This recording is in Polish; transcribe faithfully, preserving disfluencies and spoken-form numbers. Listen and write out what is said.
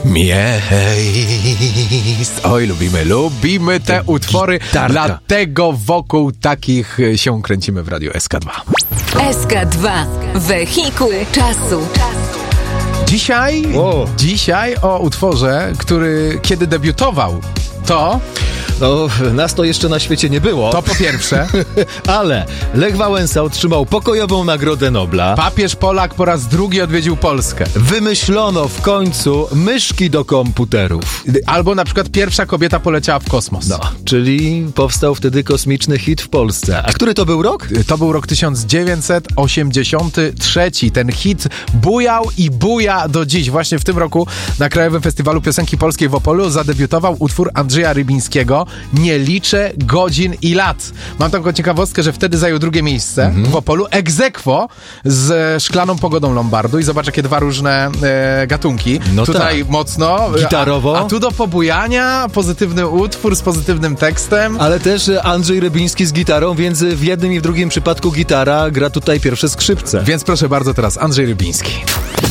Miejsc. Oj, lubimy, lubimy te utwory, Gitarka. dlatego wokół takich się kręcimy w Radiu S K dwa. S K dwa. Wehikuł czasu. Dzisiaj, O. dzisiaj o utworze, który kiedy debiutował, to... No, nas to jeszcze na świecie nie było. To po pierwsze. Ale Lech Wałęsa otrzymał pokojową Nagrodę Nobla. Papież Polak po raz drugi odwiedził Polskę. Wymyślono w końcu myszki do komputerów. Albo na przykład pierwsza kobieta poleciała w kosmos. No, czyli powstał wtedy kosmiczny hit w Polsce. A który to był rok? To był rok tysiąc dziewięćset osiemdziesiąty trzeci. Ten hit bujał i buja do dziś. Właśnie w tym roku na Krajowym Festiwalu Piosenki Polskiej w Opolu zadebiutował utwór Andrzeja Rybińskiego Nie liczę godzin i lat. Mam taką ciekawostkę, że wtedy zajął drugie miejsce mhm. w Opolu ex aequo z Szklaną Pogodą Lombardu i zobacz, jakie dwa różne e, gatunki. No Tutaj tak. mocno. Gitarowo. A, a tu do pobujania, pozytywny utwór z pozytywnym tekstem. Ale też Andrzej Rybiński z gitarą, więc w jednym i w drugim przypadku gitara gra tutaj pierwsze skrzypce. Więc proszę bardzo teraz Andrzej Rybiński.